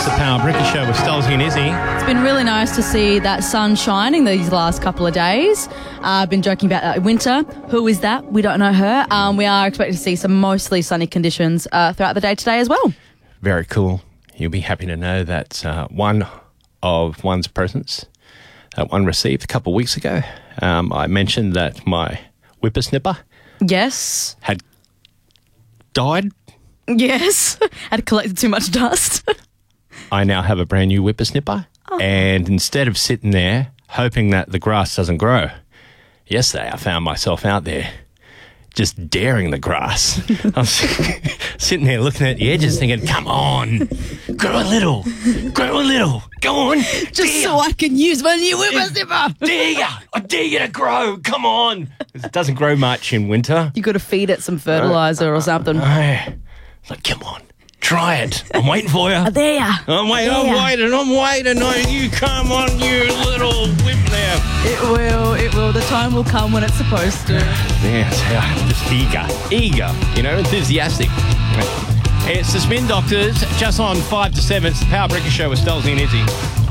It's the Power Bricky Show with Stolzy and Izzy. It's been really nice to see that sun shining these last couple of days. I've been joking about winter. Who is that? We don't know her. We are expecting to see some mostly sunny conditions throughout the day today as well. Very cool. You'll be happy to know that one of one's presents that one received a couple of weeks ago, I mentioned that my whippersnipper Yes. had died. Yes. Had collected too much dust. I now have a brand new whippersnipper, and instead of sitting there hoping that the grass doesn't grow, yesterday I found myself out there just daring the grass. I was sitting there looking at the edges thinking, come on, grow a little, go on. Just so I can use my new whippersnipper. I dare you to grow, come on. It doesn't grow much in winter. You got to feed it some fertilizer or something. It's like, come on, try it. I'm waiting for you. There. I'm waiting. Oh, you come on, you little whip there. It will. The time will come when it's supposed to. Yeah, just eager, enthusiastic. It's the Spin Doctors, just on 5 to 7. It's the Power Breaker Show with Stolzy and Izzy.